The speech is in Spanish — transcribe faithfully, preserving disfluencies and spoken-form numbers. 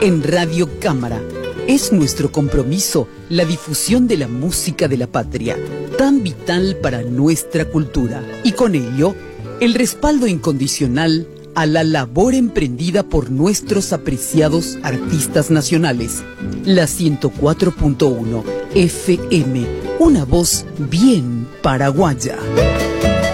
En Radio Cámara es nuestro compromiso la difusión de la música de la patria, tan vital para nuestra cultura, y con ello el respaldo incondicional a la labor emprendida por nuestros apreciados artistas nacionales. La ciento cuatro punto uno F M, una voz bien paraguaya.